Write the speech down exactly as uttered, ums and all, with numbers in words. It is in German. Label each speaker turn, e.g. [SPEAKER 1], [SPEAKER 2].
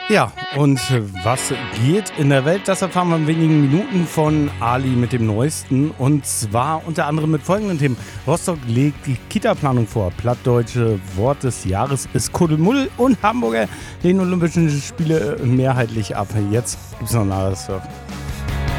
[SPEAKER 1] Ja, und was geht in der Welt, das erfahren wir in wenigen Minuten von Ali mit dem Neuesten. Und zwar unter anderem mit folgenden Themen. Rostock legt die Kita-Planung vor. Plattdeutsche Wort des Jahres ist Kuddelmuddel und Hamburger lehnen Olympischen Spiele mehrheitlich ab. Jetzt gibt's noch Nachrichten.